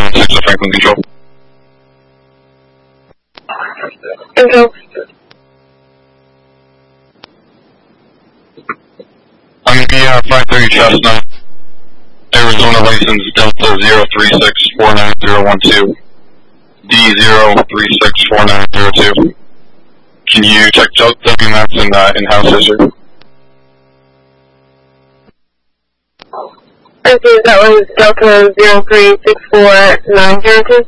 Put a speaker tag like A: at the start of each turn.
A: 6 of Franklin Control.
B: Control.
A: I'm going to be 530 Chestnut, Arizona license Delta 0364912, D0364902. Can you check WMAPs and in-house history?
B: Okay, that was Delta 0364902.